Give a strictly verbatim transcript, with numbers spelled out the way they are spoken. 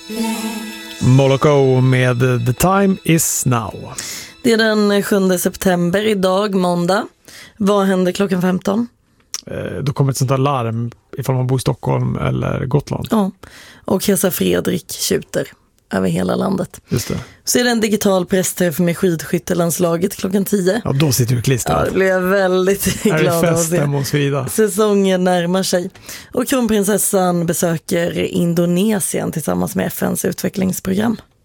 Moloko med The Time Is Now. Det är den sjunde september idag, måndag. Vad händer klockan femton? Eh, då kommer ett sånt här larm ifall man bor i Stockholm eller Gotland. Ja, och Kesa Fredrik tjuter över hela landet. Just det. Så är det en digital pressträff med skidskyttelandslaget klockan tio. Ja, då sitter du klistrat. Ja, det blir jag väldigt glad av att se. Är det fest hemma hos Frida? Säsongen närmar sig. Och kronprinsessan besöker Indonesien tillsammans med F N:s utvecklingsprogram.